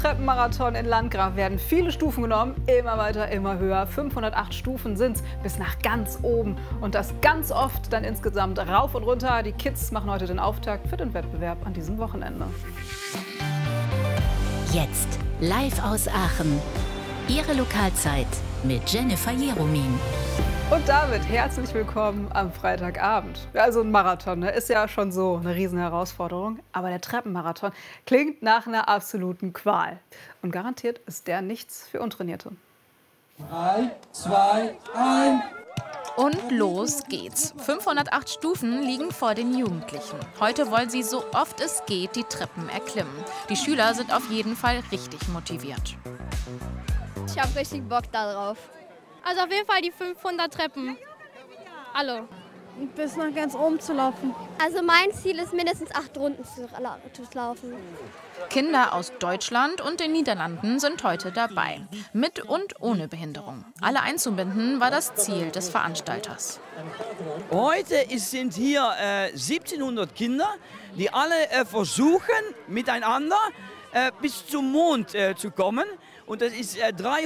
Treppenmarathon in Landgraf werden viele Stufen genommen, immer weiter, immer höher. 508 Stufen sind es bis nach ganz oben und das ganz oft dann insgesamt rauf und runter. Die Kids machen heute den Auftakt für den Wettbewerb an diesem Wochenende. Jetzt live aus Aachen. Ihre Lokalzeit mit Jennifer Jeromin. Und damit herzlich willkommen am Freitagabend. Also ein Marathon, ne? Ist ja schon so eine Riesenherausforderung. Aber der Treppenmarathon klingt nach einer absoluten Qual. Und garantiert ist der nichts für Untrainierte. 3, 2, 1. Und los geht's. 508 Stufen liegen vor den Jugendlichen. Heute wollen sie so oft es geht die Treppen erklimmen. Die Schüler sind auf jeden Fall richtig motiviert. Ich habe richtig Bock darauf. Also auf jeden Fall die 500 Treppen. Alle. Bis nach ganz oben zu laufen. Also mein Ziel ist mindestens 8 Runden zu laufen. Kinder aus Deutschland und den Niederlanden sind heute dabei. Mit und ohne Behinderung. Alle einzubinden war das Ziel des Veranstalters. Heute sind hier 1700 Kinder, die alle versuchen, miteinander bis zum Mond zu kommen. Und das ist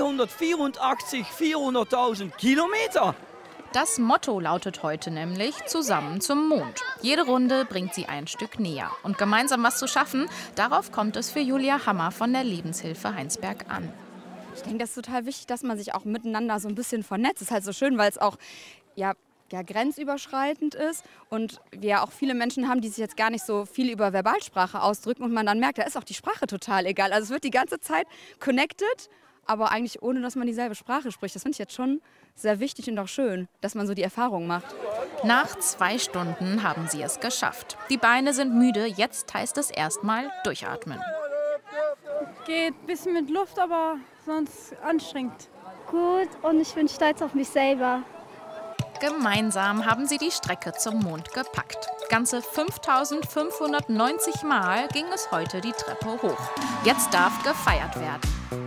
400.000 Kilometer. Das Motto lautet heute nämlich zusammen zum Mond. Jede Runde bringt sie ein Stück näher. Und gemeinsam was zu schaffen, darauf kommt es für Julia Hammer von der Lebenshilfe Heinsberg an. Ich denke, das ist total wichtig, dass man sich auch miteinander so ein bisschen vernetzt. Das ist halt so schön, weil es auch ja, grenzüberschreitend ist und wir auch viele Menschen haben, die sich jetzt gar nicht so viel über Verbalsprache ausdrücken und man dann merkt, da ist auch die Sprache total egal. Also es wird die ganze Zeit connected, aber eigentlich ohne, dass man dieselbe Sprache spricht. Das finde ich jetzt schon sehr wichtig und auch schön, dass man so die Erfahrung macht. Nach 2 Stunden haben sie es geschafft. Die Beine sind müde, jetzt heißt es erstmal durchatmen. Geht ein bisschen mit Luft, aber sonst anstrengend. Gut, und ich bin stolz auf mich selber. Gemeinsam haben sie die Strecke zum Mond gepackt. Ganze 5590 Mal ging es heute die Treppe hoch. Jetzt darf gefeiert werden.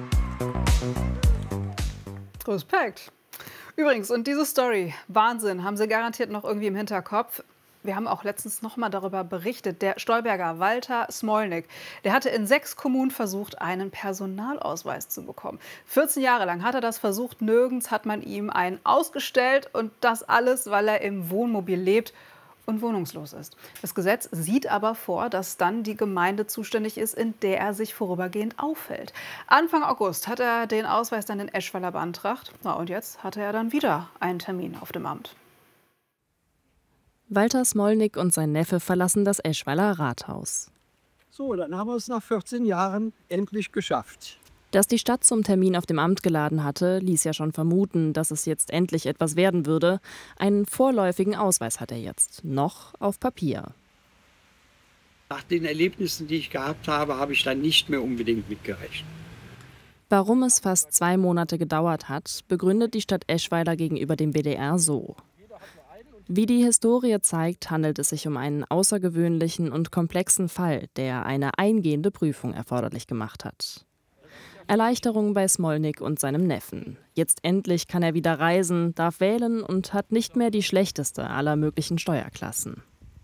Respekt. Übrigens, und diese Story, Wahnsinn, haben Sie garantiert noch irgendwie im Hinterkopf. Wir haben auch letztens noch mal darüber berichtet. Der Stolberger Walter Smolnik, der hatte in 6 Kommunen versucht, einen Personalausweis zu bekommen. 14 Jahre lang hat er das versucht. Nirgends hat man ihm einen ausgestellt. Und das alles, weil er im Wohnmobil lebt und wohnungslos ist. Das Gesetz sieht aber vor, dass dann die Gemeinde zuständig ist, in der er sich vorübergehend aufhält. Anfang August hat er den Ausweis dann in Eschweiler beantragt. Na, und jetzt hatte er dann wieder einen Termin auf dem Amt. Walter Smolnik und sein Neffe verlassen das Eschweiler Rathaus. So, dann haben wir es nach 14 Jahren endlich geschafft. Dass die Stadt zum Termin auf dem Amt geladen hatte, ließ ja schon vermuten, dass es jetzt endlich etwas werden würde. Einen vorläufigen Ausweis hat er jetzt, noch auf Papier. Nach den Erlebnissen, die ich gehabt habe, habe ich dann nicht mehr unbedingt mitgerechnet. Warum es fast 2 Monate gedauert hat, begründet die Stadt Eschweiler gegenüber dem WDR so. Wie die Historie zeigt, handelt es sich um einen außergewöhnlichen und komplexen Fall, der eine eingehende Prüfung erforderlich gemacht hat. Erleichterung bei Smolnik und seinem Neffen. Jetzt endlich kann er wieder reisen, darf wählen und hat nicht mehr die schlechteste aller möglichen Steuerklassen.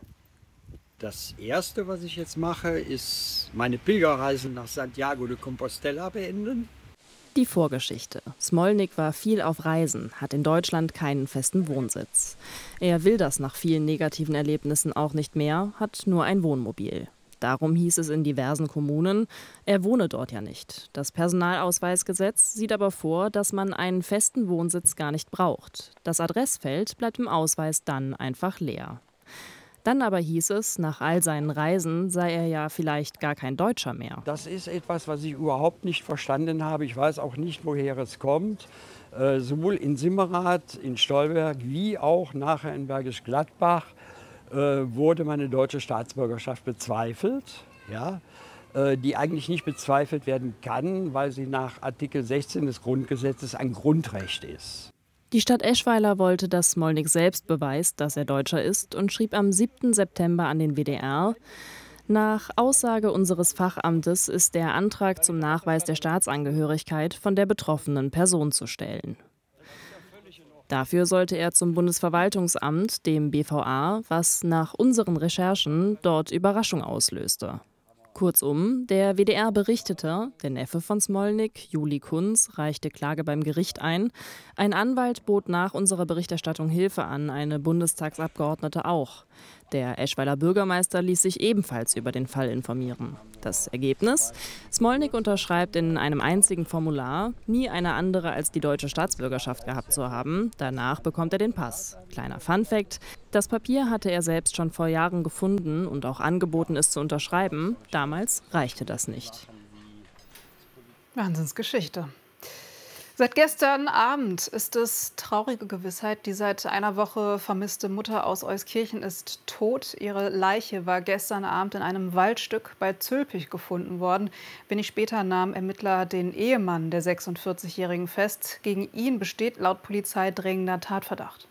Das Erste, was ich jetzt mache, ist meine Pilgerreise nach Santiago de Compostela beenden. Die Vorgeschichte. Smolnik war viel auf Reisen, hat in Deutschland keinen festen Wohnsitz. Er will das nach vielen negativen Erlebnissen auch nicht mehr, hat nur ein Wohnmobil. Darum hieß es in diversen Kommunen, er wohne dort ja nicht. Das Personalausweisgesetz sieht aber vor, dass man einen festen Wohnsitz gar nicht braucht. Das Adressfeld bleibt im Ausweis dann einfach leer. Dann aber hieß es, nach all seinen Reisen sei er ja vielleicht gar kein Deutscher mehr. Das ist etwas, was ich überhaupt nicht verstanden habe. Ich weiß auch nicht, woher es kommt. Sowohl in Simmerath, in Stolberg, wie auch nachher in Bergisch Gladbach wurde meine deutsche Staatsbürgerschaft bezweifelt, ja, die eigentlich nicht bezweifelt werden kann, weil sie nach Artikel 16 des Grundgesetzes ein Grundrecht ist. Die Stadt Eschweiler wollte, dass Smolnik selbst beweist, dass er Deutscher ist und schrieb am 7. September an den WDR: Nach Aussage unseres Fachamtes ist der Antrag zum Nachweis der Staatsangehörigkeit von der betroffenen Person zu stellen. Dafür sollte er zum Bundesverwaltungsamt, dem BVA, was nach unseren Recherchen dort Überraschung auslöste. Kurzum, der WDR berichtete, der Neffe von Smolnik, Juli Kunz, reichte Klage beim Gericht ein. Ein Anwalt bot nach unserer Berichterstattung Hilfe an, eine Bundestagsabgeordnete auch. Der Eschweiler Bürgermeister ließ sich ebenfalls über den Fall informieren. Das Ergebnis? Smolnik unterschreibt in einem einzigen Formular, nie eine andere als die deutsche Staatsbürgerschaft gehabt zu haben. Danach bekommt er den Pass. Kleiner Funfact: Das Papier hatte er selbst schon vor Jahren gefunden und auch angeboten, es zu unterschreiben. Damals reichte das nicht. Wahnsinnsgeschichte. Seit gestern Abend ist es traurige Gewissheit. Die seit einer Woche vermisste Mutter aus Euskirchen ist tot. Ihre Leiche war gestern Abend in einem Waldstück bei Zülpich gefunden worden. Wenig später nahmen Ermittler den Ehemann der 46-Jährigen fest. Gegen ihn besteht laut Polizei dringender Tatverdacht.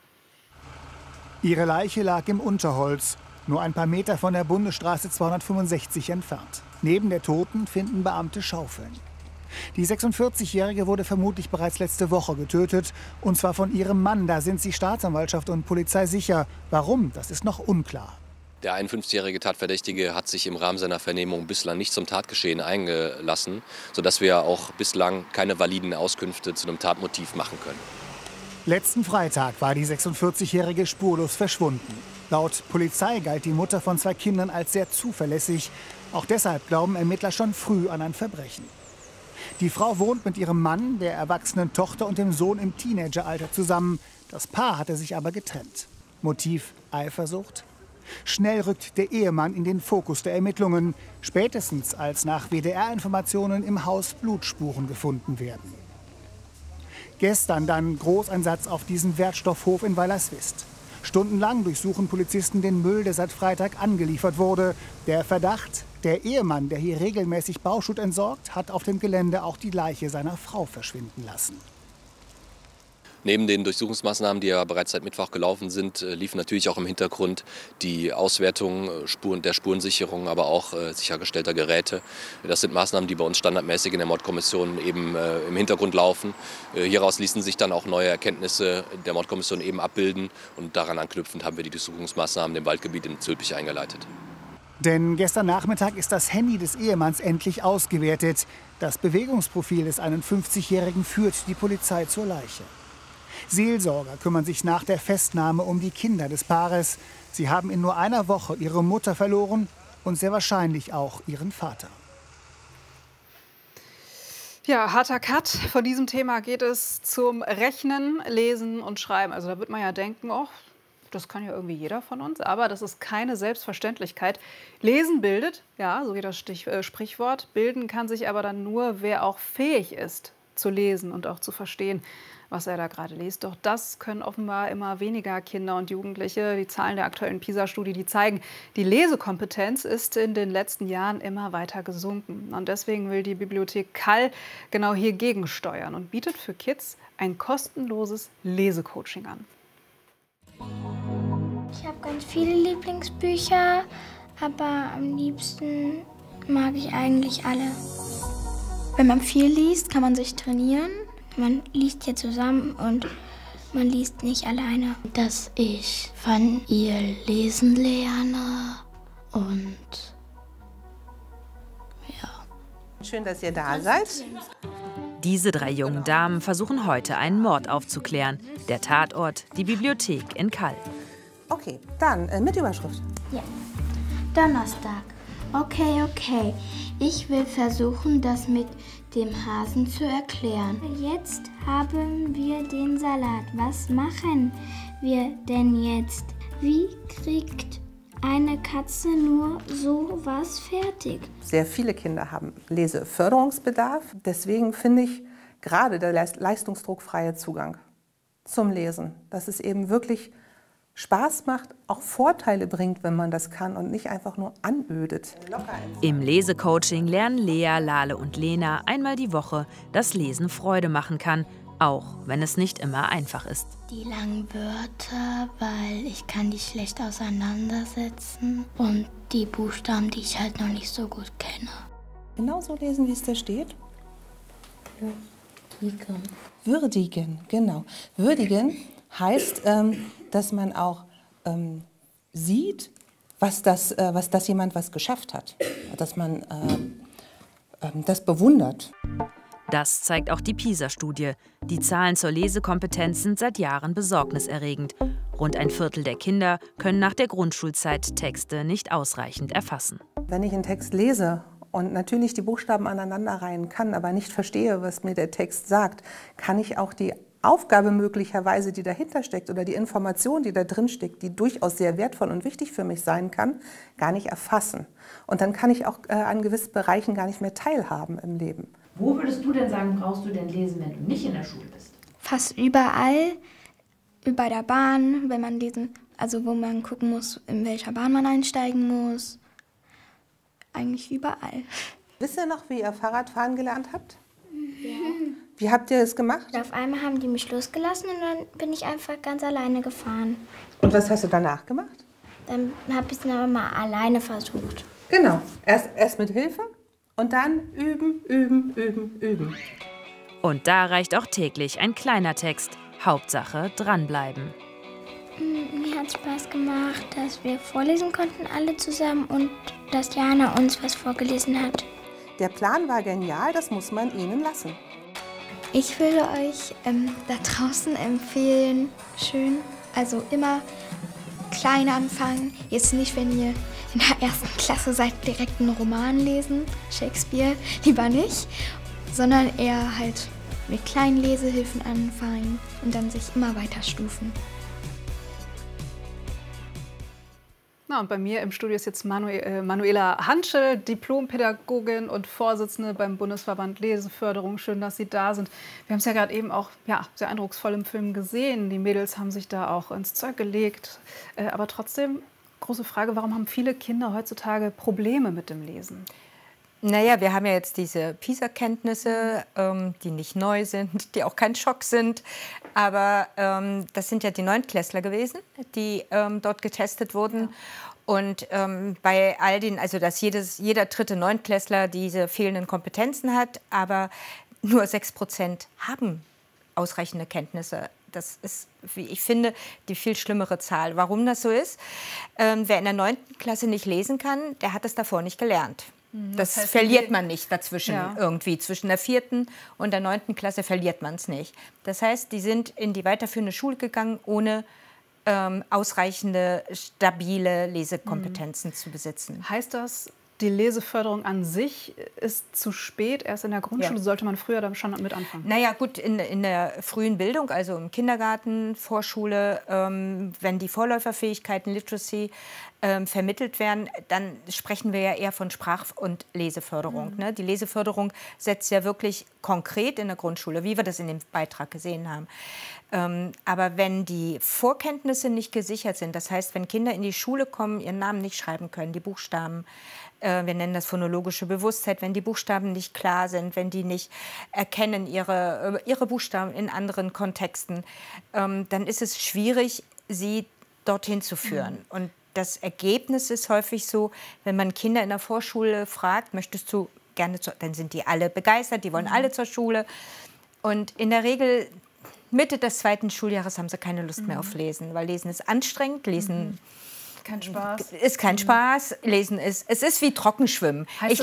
Ihre Leiche lag im Unterholz, nur ein paar Meter von der Bundesstraße 265 entfernt. Neben der Toten finden Beamte Schaufeln. Die 46-Jährige wurde vermutlich bereits letzte Woche getötet, und zwar von ihrem Mann. Da sind sich Staatsanwaltschaft und Polizei sicher. Warum, das ist noch unklar. Der 51-jährige Tatverdächtige hat sich im Rahmen seiner Vernehmung bislang nicht zum Tatgeschehen eingelassen, sodass wir auch bislang keine validen Auskünfte zu einem Tatmotiv machen können. Letzten Freitag war die 46-Jährige spurlos verschwunden. Laut Polizei galt die Mutter von 2 Kindern als sehr zuverlässig. Auch deshalb glauben Ermittler schon früh an ein Verbrechen. Die Frau wohnt mit ihrem Mann, der erwachsenen Tochter und dem Sohn im Teenageralter zusammen. Das Paar hatte sich aber getrennt. Motiv: Eifersucht? Schnell rückt der Ehemann in den Fokus der Ermittlungen, spätestens als nach WDR-Informationen im Haus Blutspuren gefunden werden. Gestern dann Großeinsatz auf diesem Wertstoffhof in Weilerswist. Stundenlang durchsuchen Polizisten den Müll, der seit Freitag angeliefert wurde. Der Verdacht: Der Ehemann, der hier regelmäßig Bauschutt entsorgt, hat auf dem Gelände auch die Leiche seiner Frau verschwinden lassen. Neben den Durchsuchungsmaßnahmen, die ja bereits seit Mittwoch gelaufen sind, liefen natürlich auch im Hintergrund die Auswertung der Spurensicherung, aber auch sichergestellter Geräte. Das sind Maßnahmen, die bei uns standardmäßig in der Mordkommission eben im Hintergrund laufen. Hieraus ließen sich dann auch neue Erkenntnisse der Mordkommission eben abbilden, und daran anknüpfend haben wir die Durchsuchungsmaßnahmen im Waldgebiet in Zülpich eingeleitet. Denn gestern Nachmittag ist das Handy des Ehemanns endlich ausgewertet. Das Bewegungsprofil des 51-Jährigen führt die Polizei zur Leiche. Seelsorger kümmern sich nach der Festnahme um die Kinder des Paares. Sie haben in nur einer Woche ihre Mutter verloren und sehr wahrscheinlich auch ihren Vater. Ja, harter Cut. Von diesem Thema geht es zum Rechnen, Lesen und Schreiben. Also da wird man ja denken, oh, das kann ja irgendwie jeder von uns, aber das ist keine Selbstverständlichkeit. Lesen bildet, ja, so wie das Sprichwort. Bilden kann sich aber dann nur, wer auch fähig ist, zu lesen und auch zu verstehen, was er da gerade liest. Doch das können offenbar immer weniger Kinder und Jugendliche. Die Zahlen der aktuellen PISA-Studie, die zeigen, die Lesekompetenz ist in den letzten Jahren immer weiter gesunken. Und deswegen will die Bibliothek Kall genau hier gegensteuern und bietet für Kids ein kostenloses Lesecoaching an. Ich habe ganz viele Lieblingsbücher, aber am liebsten mag ich eigentlich alle. Wenn man viel liest, kann man sich trainieren. Man liest ja zusammen und man liest nicht alleine. Dass ich von ihr lesen lerne und ja. Schön, dass ihr da seid. Diese 3 jungen Damen versuchen heute einen Mord aufzuklären. Der Tatort, die Bibliothek in Kall. Okay, dann mit Überschrift. Ja. Donnerstag. Okay. Ich will versuchen, das mit dem Hasen zu erklären. Jetzt haben wir den Salat. Was machen wir denn jetzt? Wie kriegt eine Katze nur so was fertig? Sehr viele Kinder haben Leseförderungsbedarf. Deswegen finde ich gerade der leistungsdruckfreie Zugang zum Lesen, dass es eben wirklich Spaß macht, auch Vorteile bringt, wenn man das kann und nicht einfach nur anödet. Im Lesecoaching lernen Lea, Lale und Lena einmal die Woche, dass Lesen Freude machen kann, auch wenn es nicht immer einfach ist. Die langen Wörter, weil ich kann die schlecht auseinandersetzen und die Buchstaben, die ich halt noch nicht so gut kenne. Genauso lesen, wie es da steht? Würdigen. Würdigen, genau. Würdigen heißt, dass man auch sieht, dass jemand was geschafft hat, dass man das bewundert. Das zeigt auch die PISA-Studie. Die Zahlen zur Lesekompetenz sind seit Jahren besorgniserregend. Rund ein Viertel der Kinder können nach der Grundschulzeit Texte nicht ausreichend erfassen. Wenn ich einen Text lese und natürlich die Buchstaben aneinanderreihen kann, aber nicht verstehe, was mir der Text sagt, kann ich auch die Aufgabe möglicherweise, die dahinter steckt, oder die Information, die da drin steckt, die durchaus sehr wertvoll und wichtig für mich sein kann, gar nicht erfassen. Und dann kann ich auch an gewissen Bereichen gar nicht mehr teilhaben im Leben. Wo würdest du denn sagen, brauchst du denn Lesen, wenn du nicht in der Schule bist? Fast überall, bei der Bahn, wenn man lesen, also wo man gucken muss, in welcher Bahn man einsteigen muss. Eigentlich überall. Wisst ihr noch, wie ihr Fahrradfahren gelernt habt? Ja. Wie habt ihr es gemacht? Auf einmal haben die mich losgelassen und dann bin ich einfach ganz alleine gefahren. Und was hast du danach gemacht? Dann habe ich es noch mal alleine versucht. Genau, erst mit Hilfe und dann üben, üben, üben, üben. Und da reicht auch täglich ein kleiner Text. Hauptsache dranbleiben. Mir hat Spaß gemacht, dass wir vorlesen konnten, alle zusammen, und dass Jana uns was vorgelesen hat. Der Plan war genial, das muss man ihnen lassen. Ich würde euch da draußen empfehlen, also immer klein anfangen. Jetzt nicht, wenn ihr in der 1. Klasse seid, direkt einen Roman lesen, Shakespeare, lieber nicht, sondern eher halt mit kleinen Lesehilfen anfangen und dann sich immer weiter stufen. Na, und bei mir im Studio ist jetzt Manuela Hanschel, Diplompädagogin und Vorsitzende beim Bundesverband Leseförderung. Schön, dass Sie da sind. Wir haben es ja gerade eben auch sehr eindrucksvoll im Film gesehen. Die Mädels haben sich da auch ins Zeug gelegt. Aber trotzdem, große Frage, warum haben viele Kinder heutzutage Probleme mit dem Lesen? Naja, wir haben ja jetzt diese PISA-Kenntnisse, die nicht neu sind, die auch kein Schock sind. Aber das sind ja die Neuntklässler gewesen, die dort getestet wurden. Ja. Und bei all den, also dass jeder dritte Neuntklässler diese fehlenden Kompetenzen hat, aber nur 6% haben ausreichende Kenntnisse. Das ist, wie ich finde, die viel schlimmere Zahl. Warum das so ist? Wer in der 9. Klasse nicht lesen kann, der hat es davor nicht gelernt. Das heißt, verliert man nicht dazwischen irgendwie. Zwischen der 4. und der 9. Klasse verliert man es nicht. Das heißt, die sind in die weiterführende Schule gegangen, ohne ausreichende, stabile Lesekompetenzen zu besitzen. Heißt das, die Leseförderung an sich ist zu spät? Erst in der Grundschule sollte man früher dann schon mit anfangen? Naja, gut, in der frühen Bildung, also im Kindergarten, Vorschule, wenn die Vorläuferfähigkeiten, Literacy, vermittelt werden, dann sprechen wir ja eher von Sprach- und Leseförderung. Ne? Die Leseförderung setzt ja wirklich konkret in der Grundschule, wie wir das in dem Beitrag gesehen haben. Aber wenn die Vorkenntnisse nicht gesichert sind, das heißt, wenn Kinder in die Schule kommen, ihren Namen nicht schreiben können, die Buchstaben, wir nennen das phonologische Bewusstheit, wenn die Buchstaben nicht klar sind, wenn die nicht erkennen ihre Buchstaben in anderen Kontexten, dann ist es schwierig, sie dorthin zu führen. Und das Ergebnis ist häufig so, wenn man Kinder in der Vorschule fragt, möchtest du gerne dann sind die alle begeistert, die wollen alle zur Schule. Und in der Regel Mitte des 2. Schuljahres haben sie keine Lust mehr auf Lesen, weil Lesen ist anstrengend, Lesen kein Spaß. Ist kein Spaß, Lesen ist, es ist wie Trockenschwimmen. Ich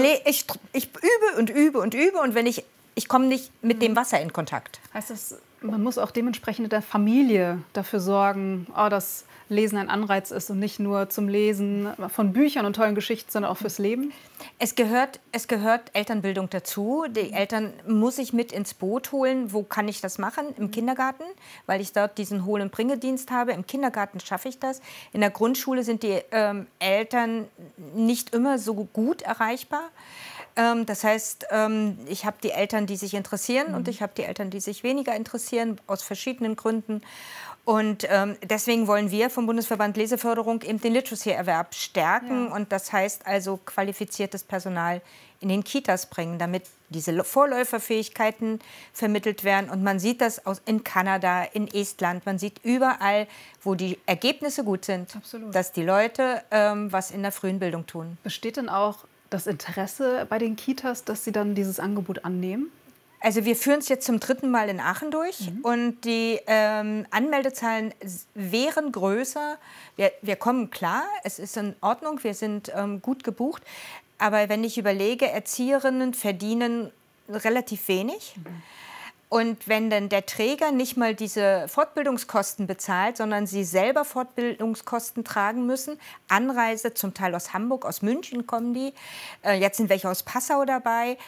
übe und übe und übe und wenn ich komme nicht mit dem Wasser in Kontakt. Heißt das, man muss auch dementsprechend in der Familie dafür sorgen, dass Lesen ein Anreiz ist und nicht nur zum Lesen von Büchern und tollen Geschichten, sondern auch fürs Leben? Es gehört Elternbildung dazu. Die Eltern muss ich mit ins Boot holen. Wo kann ich das machen? Im Kindergarten, weil ich dort diesen Hol- und Bringedienst habe. Im Kindergarten schaffe ich das. In der Grundschule sind die Eltern nicht immer so gut erreichbar. Das heißt, ich habe die Eltern, die sich interessieren und ich habe die Eltern, die sich weniger interessieren, aus verschiedenen Gründen. Und deswegen wollen wir vom Bundesverband Leseförderung eben den Literacy-Erwerb stärken. Ja. Und das heißt also qualifiziertes Personal in den Kitas bringen, damit diese Vorläuferfähigkeiten vermittelt werden. Und man sieht das in Kanada, in Estland, man sieht überall, wo die Ergebnisse gut sind, dass die Leute was in der frühen Bildung tun. Besteht denn auch das Interesse bei den Kitas, dass sie dann dieses Angebot annehmen? Also wir führen es jetzt zum 3. Mal in Aachen durch und die Anmeldezahlen wären größer. Wir kommen klar, es ist in Ordnung, wir sind gut gebucht. Aber wenn ich überlege, Erzieherinnen verdienen relativ wenig. Und wenn dann der Träger nicht mal diese Fortbildungskosten bezahlt, sondern sie selber Fortbildungskosten tragen müssen, Anreise, zum Teil aus Hamburg, aus München kommen die, jetzt sind welche aus Passau dabei,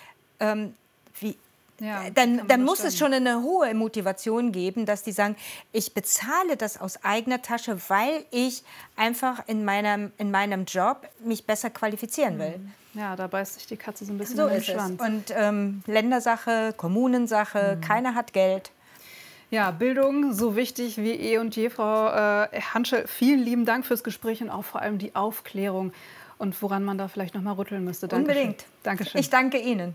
dann muss es schon eine hohe Motivation geben, dass die sagen, ich bezahle das aus eigener Tasche, weil ich einfach in meinem Job mich besser qualifizieren will. Ja, da beißt sich die Katze so ein bisschen So in den ist es. Schwanz. Und Ländersache, Kommunensache, keiner hat Geld. Ja, Bildung so wichtig wie eh und je, Frau Hanschel. Vielen lieben Dank fürs Gespräch und auch vor allem die Aufklärung und woran man da vielleicht noch mal rütteln müsste. Dankeschön. Unbedingt. Dankeschön. Ich danke Ihnen.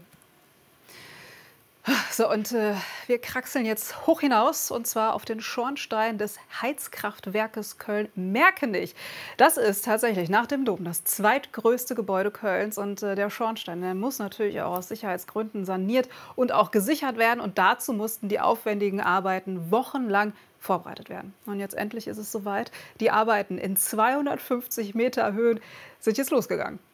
So, und wir kraxeln jetzt hoch hinaus, und zwar auf den Schornstein des Heizkraftwerkes Köln-Merkenich. Das ist tatsächlich nach dem Dom das zweitgrößte Gebäude Kölns. Und der Schornstein, der muss natürlich auch aus Sicherheitsgründen saniert und auch gesichert werden. Und dazu mussten die aufwendigen Arbeiten wochenlang vorbereitet werden. Und jetzt endlich ist es soweit. Die Arbeiten in 250 Meter Höhe sind jetzt losgegangen.